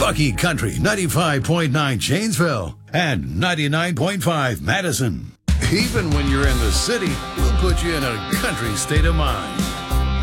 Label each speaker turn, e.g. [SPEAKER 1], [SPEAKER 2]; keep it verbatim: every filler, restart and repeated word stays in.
[SPEAKER 1] Talking Country ninety-five point nine Janesville and ninety-nine point five Madison. Even when you're in the city, we'll put you in a country state of mind.